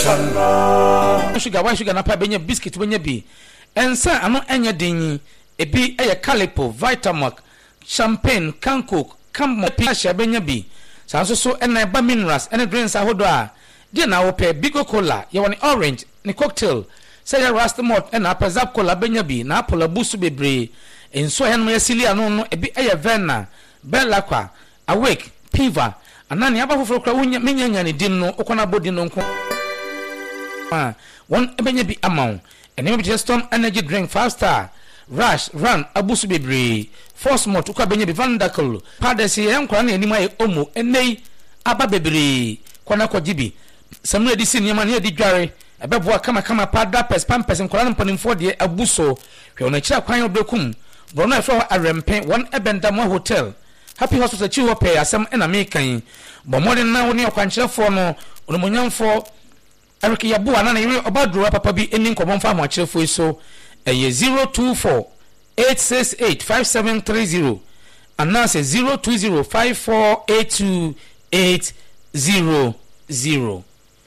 sugar na pa benya biscuit benya bi ensa ano enya dinyi ebi eye Calipo, Vitamark, Champagne, Cancook, Cammo Pasha benya bi sanso so ena ba minerals ena drinks ahodo a de na wo pe Bigo Cola ye woni orange ni cocktail say Rastamot ena Pezap Cola benya bi na Apple busu bebre enso hen mo yasili ano no ebi eye Verna, Bella Kwa, Awake, Piva anani aba foforo kra wonya menyanya ne din no okona bodi no nko one ebenya bi amount ene bi Storm energy drink 5 star Rush Run abusu bebre Force Mot ukwa benya bi Vandakul Padesi yankora na enima omo enei aba bebre kwana kwa jibi samre di sin yama ne di dware ebeboa kama pada pampers nkora na mpanimfo de abuso hwe ona kira kwan obrekum brono efro arempe one ebendamo hotel Happy Hospital chiwo pe asem na mekan bomode na woni okwankyerefo no onomonyamfo Eric Yabu ana na yiri obaduro papa bi eni nkomomfa amwakyerefo so eye 024 868 5730 anase 020548280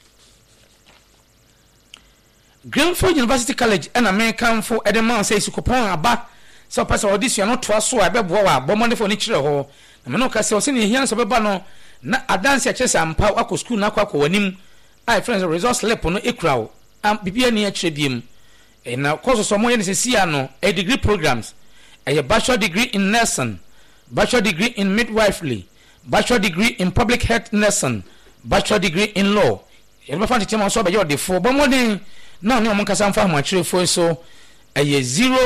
Greenfield University College and American for Edemont says coupon aba so pass audition no to so abebo wa bomode for ni kire ho na me no ka se o se ni hian so beba no na adanse akese ampa akọ school na akọ wanim I friends results lep no ekraw bibia ni akire biem na course so mo ye ne se no a degree programs a bachelor degree in nursing, bachelor degree in midwifery, bachelor degree in public health nursing, bachelor degree in law e be fanti tema so be your de for bomode na ni o kasa mfa mo akire fo so aye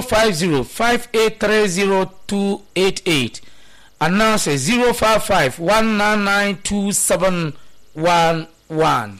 0505830288 announce 0551992711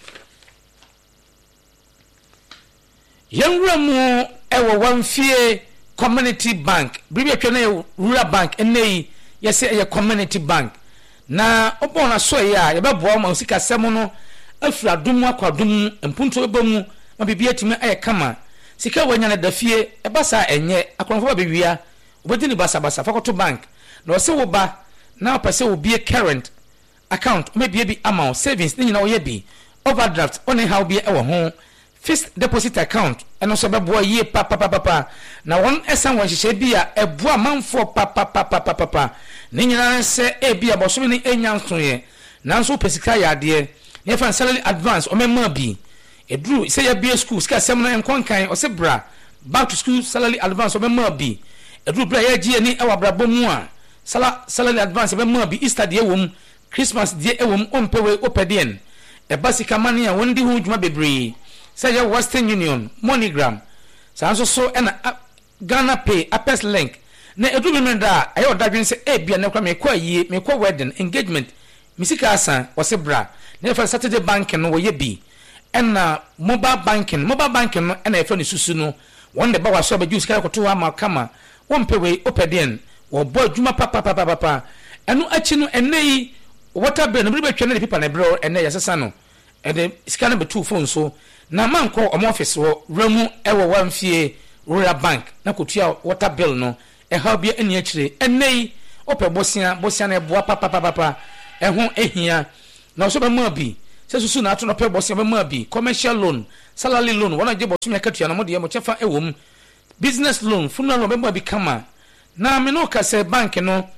Yangramu ewo wanfie community bank bibi atwene rural bank enei yese eye community bank na obona so ya ye beboa ma sika semo no afura dum akwadum mpunto ebamu ma bibi atime aye kama sika wanya na dafie ebasa enye akronfo bewia obedi ni basa fakoto bank na ose wo ba na opese wo bie current account o me bie bi amount savings ni na wo ye bi overdraft oni how bie ewo ho fixed deposit account and also beboa ye papa na won esan won hihye bia eboa manfo papa ni nyina se e bia boso ni enya nsoye nanso pesika ya de ye fan salary advance o memma bi edru se ya bia school sika sem na enkonkan o se bra back to school salary advance o memma bi edru bra ya gie ni ewabrabo mu a salary advance memma bi Easter de ewom Christmas de ewom ompewe opedien e basika mani a wondi hu djuma bebre say Western Union MoneyGram sanso so na Ghana Pay Apes Link na edu me da ayo dadwen se e bia na kwa me kwa yie me kwa wedding engagement misika asan wose bra na for Saturday banking no wo ye bi na mobile banking no na efa ni susu no won de ba wa so ba juice ka koto ama kama won pewe opedien wo bo adwuma papa enu achi no enei water bill no bi betwe na pipa na bro enei yasesa no and scan be two phone so na manko omo office wo ramu ewo wanfie rural bank na kotua water bill no e ha bia eni akire enei ope bosia na eboa papa eho ehia na so be ma bi se susu na ato no pe bosia be ma bi commercial loan salary loan wona je bosu me katua na mo de mo chefa ewom business loan funeral loan be ma bi kama na me no ka se bank no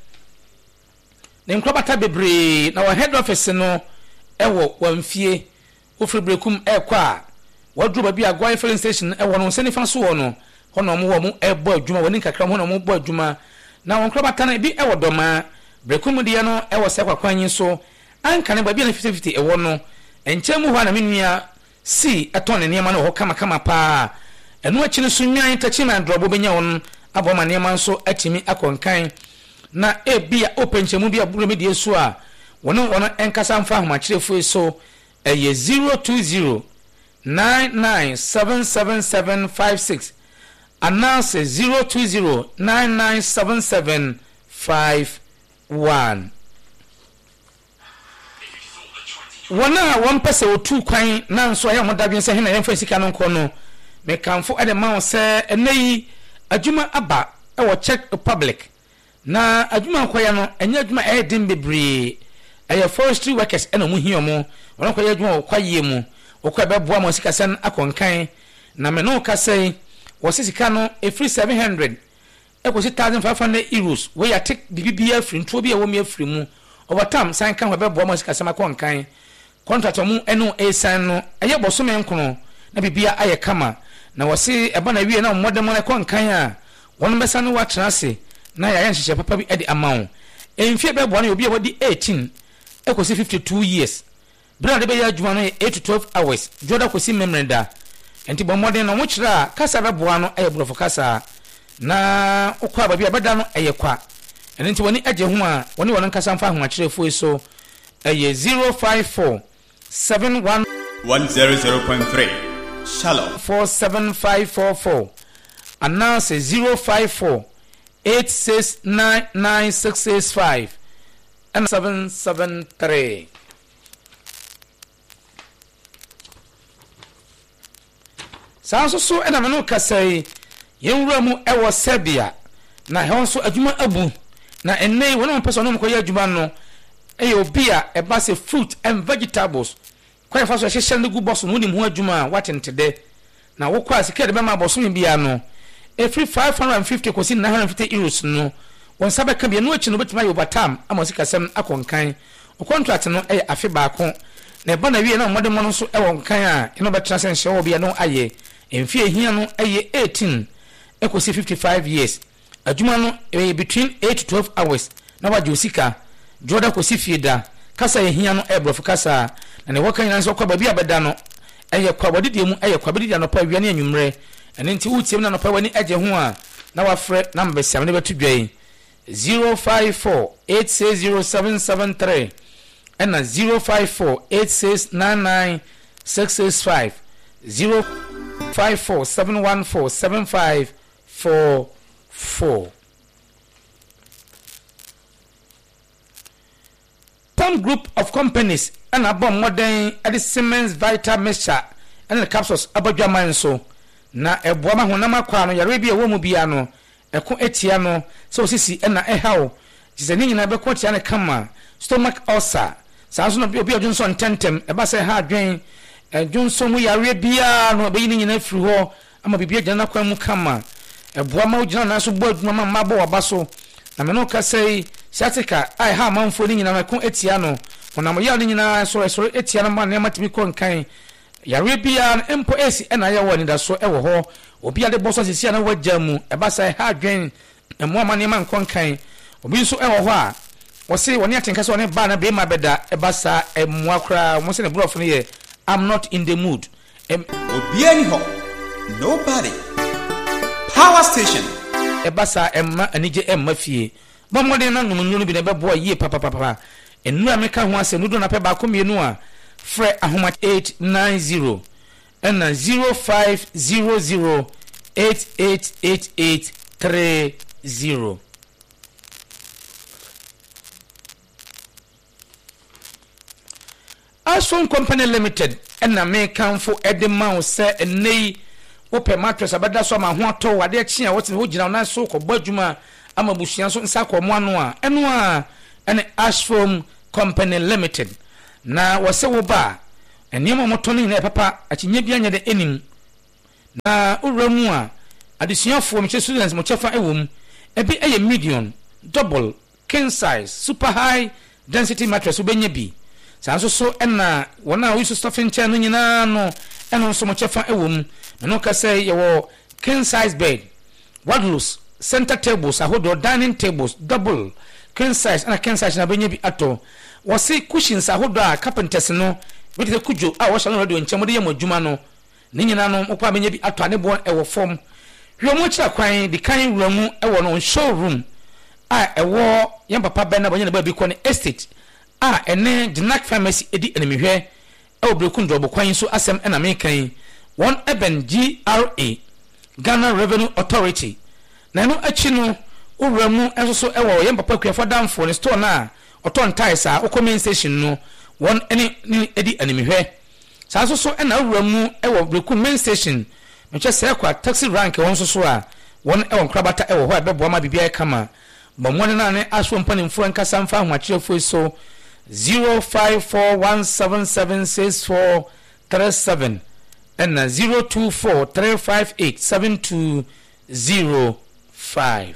ne nkrobata bebre na wa head office no ewo wanfie ofrebrekum ekwa wadru ba bi agwa filling station e wono se ni fa so wono hono mo mo ebo adwuma woni kakra hono mo bo adwuma na won kro batana bi e wodoma brekum de no e wo se kwakwanyin so anka ne ba bi na 50-50 e wono enchemu ho na menua si eton ne ma no ho kama pa eno achi ne sunwan tachi na drobo benya won aboma ne ma so atimi akonkan na e bia openchemu bia buru me de so a wono enkasa mfa homa kirefo so eye 02099777756 announce 020997751 wona won pese otu kwan na nso ya modadwen se hena yemfa sika no nko no me kanfo ade ma se eneyi adwuma aba e wo Czech Republic na adwuma nkoya no enya adwuma e din bebre eye forestry workers ena mu hiomo wona koya adwuma kwaye mu okwa beboa mo sika sen akonkan na me no ka sei wo sika no e free 700 e ko 1500 euros we ya take bibia free nto bi e wo me free mu over time san kan ho beboa mo sika sem akonkan contract mu eno e san no eye boso me nkono na bibia aye kama na wo se e ba na wie na modem na konkan a won besa no wa trase na ya yan hyehyɛ papa bi e di amount enfie beboa na obi e wodi 18 e ko 52 years brand be ya juma no 8 to 12 hours joda ko si memrenda enti bo modern no mo kira kasa beboa no e brofo kasa na okwa ba bi abada no eye kwa enti woni agye ho a woni won kasa mfa ho akirefo so eye 054 71 100.3 Shalom 47544 announce 054 8699665 and 773 so ena meno kasai yenwura mu ewo Serbia na he nso adwuma abu na ennei wona person no mkoya adwuma no obia eba se fruit and vegetables kwa fa so hyehyɛ no gu boss no nim ho adwuma watentede na wokɔ asike de bema boss no bia no free 550 kosi 950 euros no won sabe ka bia no achi no betima yo batam amosika sem akonkan o contract no afi baako na eba na wie na modem no so nkan a eno betra sen hye wo bia no aye emfie hia no 18 ekosi 55 years adwuma no between 8 to 12 hours na waje osika joda kosi fieda kasa ye hia no ebrof kasa na ne wokan nan so kwa bia beda no kwa bodide mu kwa bodide no pa wiane anwumre ene nti wutiem na no pa wani agye ho a na wafre number 7 ne betu dwai 0548607773 and 0548699665 0547147544. Some group of companies and about modern at the Siemens Vital Mixture and the capsules abadwa man so na eboama honama kwa no yare bia wo mu bia no eko etia no so sisi na ehaw tise nyina be ko tia ne kama stomach ulcer sanso no obi odunso ntentem eba se ha adwen edunso mu yare bia no be nyina firi ho ama bibia gina kwa mu kama eboama ogina na so bo aduma ma bo waba so na me no ka sei siatika ai ha manfo ni nyina ko etia no onam ya ni nyina so etia no ma ne matimi ko nkan yare bia empo esi na ya woni da so ewo ho obi ade boso sisi na wajamu eba sai ha adwen emo amane man konkan obi nso ewo ho a wo se woni atenka se woni ba na be ma beda eba sa emo akra mo se ne brofo ne ye I'm not in the mood obi ani ho nobody power station eba sa emma anije emma fie bo mo de na nunu bi ne be bo ye papa enu ameka ho ase nudo na pe ba komienu a Fre ahoma 890 and 0500888830. Ashford Company Limited and American for Edemount say and nay open mattress abada so ma ho ato wade chi a wotin ho gina na so ko badwuma amabushia so nsa ko mo ano a eno a and Ashford Company Limited na wase wo ba enema motoni na papa akinye bia nya de enim na uramu a adesuafo mche students mo chefa ewom ebi eye medium double king size super high density mattress ubenya bi sanso so na wona wiso stuffing chair no nyina no eno so mo chefa ewom no ka say ye king size bed wardrobes center tables ahodo dining tables double king size and king size na benya bi ato wasi cushions ahodo a carpenters no with the kujo a washa no radio nchemo de yamodwuma no ne nyina no okwa benya bi ato ane bon ewo form hwemo kira kwan di kan wuramu ewo no showroom a ewo yam papa ben na bonya na ba bi ko ne estate a ene Genac pharmacy edi enemihwe ewo breku ndrobo kwan so asem na mekan one eben GRA Ghana Revenue Authority na no achi no wuramu enso so ewo yam papa kuafo damfo ne store na oton ties a okomen station no won any edi animihwe sanso so na wuramu ewo breku main station meche se kwa taxi rank won so a won ewo krabata ewo ho ebebo ma bibia kama bomwone na ne aso mpani mfu nkasa mfa ho akirefo so 05417764 37 and 024 358 7205.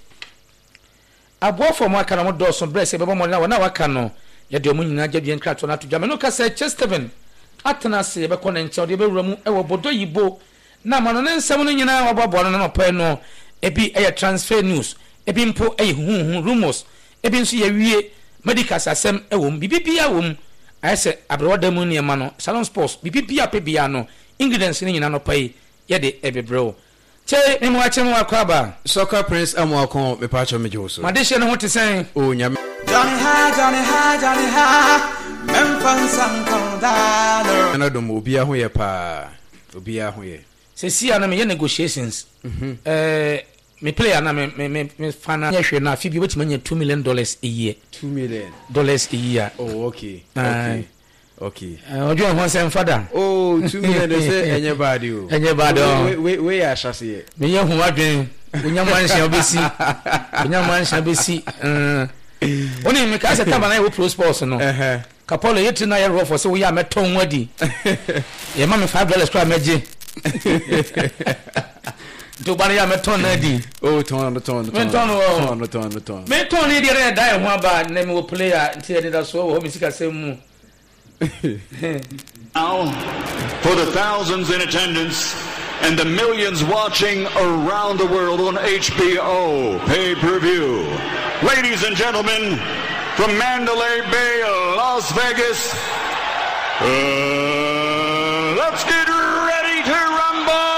Abo for mo kana mo do so brese be mo na waka no ye de mo nyina gye nkrato na to dwame no ka say Chesterman atena se be kɔ ne nkyɛ de be wura mu e wo bodo yibo na ma no ne nsɛm no nyina wababo no pɛ no ebi transfer news ebi mpo huhu rumors ebi nso ye wie medical asem wo bibibia wo ayese abroda mu ne ma no Salon Sports bibibia pebia no ingredients ne nyina no pɛ ye de ebebrew che ne mo ache mo akwaba Soccer Prince amwakon me pa cho me joso madehye ne ho te sen o nyame Johnny ha memfan sankondano na do mo bia ho ye pa obia ho ye se si ana me ye negotiations me player na me fana ye hwe na fi bi wetima nya $2 million a year $2 million a year. Oh, okay. Okay. Ojo ho sem fada. Oh, $2 million say enye bad o. Enye bad o. We ya hyase. Me ye ho adwen. Onya manhia obesi. Oni me ka se taba na ye pro sports no. Kapolo yeti na ye ro for se we ya meton wadi. Ye ma me $5 kwa meje. Do bani ya meton na di. Oh, ton. Me ton ni dire dai ho aba na me wo player nti e da so wo mi sika sem mu. Now, for the thousands in attendance and the millions watching around the world on HBO pay-per-view. Ladies and gentlemen, from Mandalay Bay, Las Vegas, let's get ready to rumble!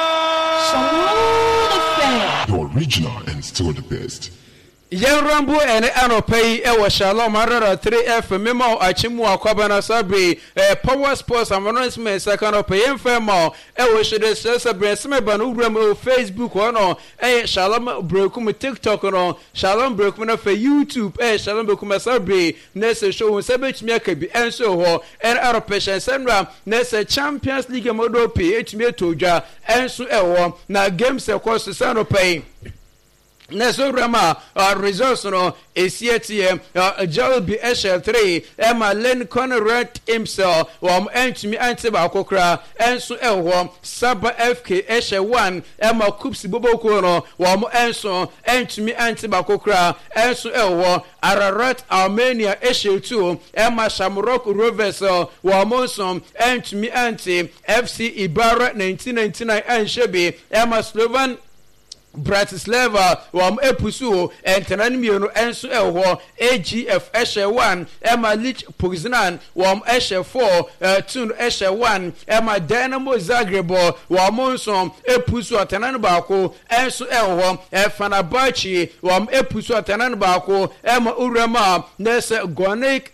The original and still the best. Yen rambo ene anopay e wo Shalom Arara 3F memo achimu akwaba na sabre Power Sports announcement second of pay femo e wo shede sabre sme ba no wura mo Facebook ono Shalom breakum TikTok ono Shalom breakum na fa YouTube Shalom breakum sabre na se show se betumi akabi enso ho ene aropesha senra na se Champions League modo pay etumi etodwa enso ewo na games e course sanopay Neso Rama results no ACTM Jalbi Eshel 3 Emma Len Conrad himself entumi antiba kokra enso ewo Saba FK Eshel 1 Emma Kupsi Boboko no enso entumi antiba kokra enso ewo Ararat Armenia Eshel 2 Emma Shamrock Rovers enso entumi anti FC Ibarra 1999 Anshebi Emma Slovan Bratislava epusu entenani mienu enso ewo AGF Eshe 1 Emma Lich Poznan Eshe 4 Tun Eshe 1 Emma Dynamo Zagreb nso epusu atenani baako enso ewo Fenerbahce epusu atenani baako Emma Urama Nese Gonik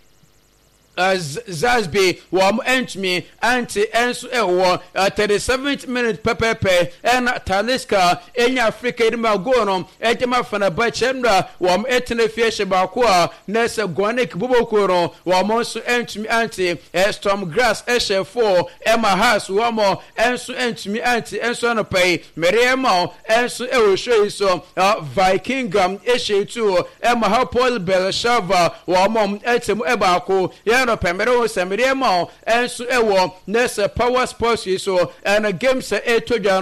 Zazbe entumi anti enso ewo 37th minute pepepe ena Taliska enya Africa edima go no ejema Fenerbahce mra etene fieshe baako a nese Gonik Boboko no nso entumi anti Storm Grass Eshe 4 Emma Has enso entumi anti enso no pay Meriema enso ewo show so Vikingam Eshe 2 Emma Hapoel Belshava etemu ebaako no pemero semire mo enso ewo nese Power Sports so and games e toja